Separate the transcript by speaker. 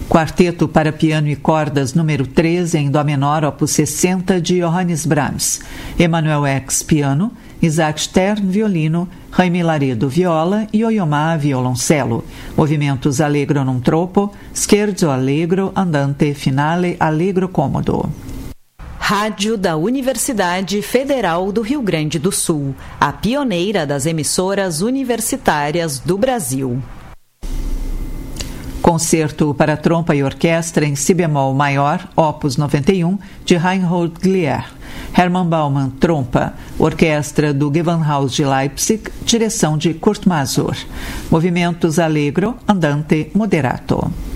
Speaker 1: Quarteto para piano e cordas número 13 em dó menor, opus 60 de Johannes Brahms. Emanuel X, piano, Isaac Stern, violino, Jaime Laredo, viola e Oyomá, violoncelo. Movimentos allegro non troppo, scherzo allegro, andante, finale, allegro cômodo.
Speaker 2: Rádio da Universidade Federal do Rio Grande do Sul, a pioneira das emissoras universitárias do Brasil.
Speaker 1: Concerto para trompa e orquestra em si bemol maior, opus 91, de Reinhold Glier. Hermann Baumann, trompa. Orquestra do Gewandhaus de Leipzig, direção de Kurt Masur. Movimentos allegro, andante, moderato.